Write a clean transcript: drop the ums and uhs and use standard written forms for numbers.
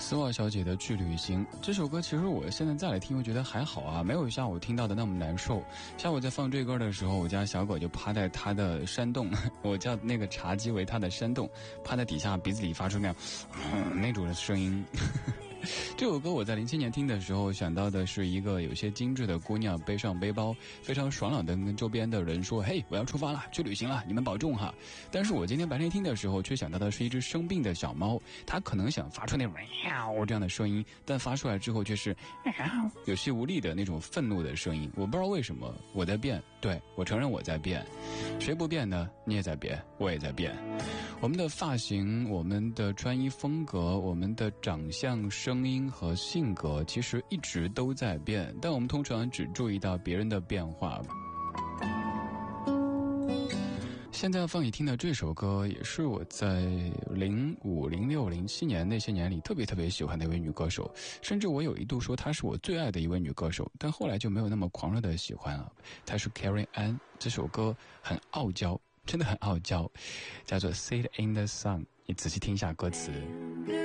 丝袜小姐的去旅行这首歌，其实我现在再来听，我觉得还好啊，没有下午听到的那么难受。下午在放这歌的时候，我家小狗就趴在它的山洞，我叫那个茶几为它的山洞，趴在底下鼻子里发出那种声音。这首歌我在07年听的时候想到的是一个有些精致的姑娘背上背包，非常爽朗的跟周边的人说，嘿，我要出发了，去旅行了，你们保重哈。但是我今天白天听的时候却想到的是一只生病的小猫，它可能想发出那种这样的声音，但发出来之后却是有气无力的那种愤怒的声音。我不知道为什么我在变，对，我承认我在变，谁不变呢？你也在变，我也在变。我们的发型，我们的穿衣风格，我们的长相、声音和性格其实一直都在变，但我们通常只注意到别人的变化。现在要放你听的这首歌也是我在05、06、07年那些年里特别喜欢的一位女歌手，甚至我有一度说她是我最爱的一位女歌手，但后来就没有那么狂热的喜欢了。她是 Carrie Ann， 这首歌很傲娇，真的很傲娇，叫做 Sit in the Sun， 你仔细听一下歌词。